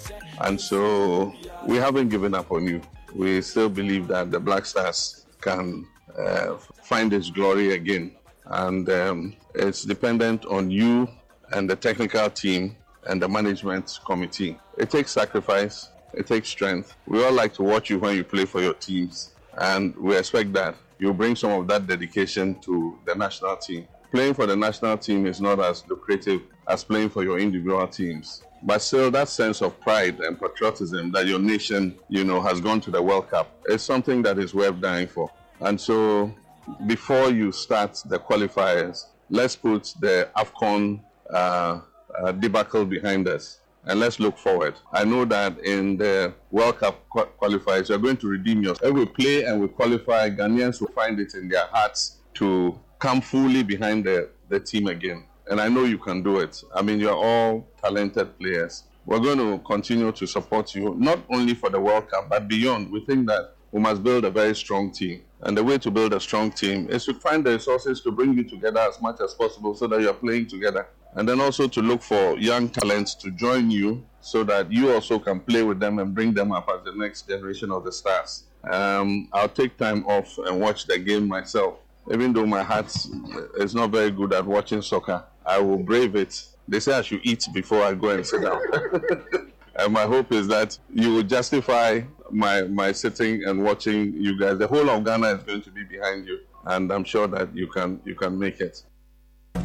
And so we haven't given up on you. We still believe that the Black Stars can find its glory again. And it's dependent on you and the technical team and the management committee. It takes sacrifice. It takes strength. We all like to watch you when you play for your teams. And we expect that you bring some of that dedication to the national team. Playing for the national team is not as lucrative as playing for your individual teams. But still, that sense of pride and patriotism that your nation, has gone to the World Cup is something that is worth dying for. And so, before you start the qualifiers, let's put the AFCON debacle behind us. And let's look forward. I know that in the World Cup qualifiers, you're going to redeem yourself. If we play and we qualify, Ghanaians will find it in their hearts to come fully behind the team again. And I know you can do it. I mean, you're all talented players. We're going to continue to support you, not only for the World Cup, but beyond. We think that we must build a very strong team. And the way to build a strong team is to find the resources to bring you together as much as possible so that you're playing together. And then also to look for young talents to join you so that you also can play with them and bring them up as the next generation of the stars. I'll take time off and watch the game myself. Even though my heart is not very good at watching soccer, I will brave it. They say I should eat before I go and sit down. And my hope is that you will justify my sitting and watching you guys. The whole of Ghana is going to be behind you. And I'm sure that you can make it.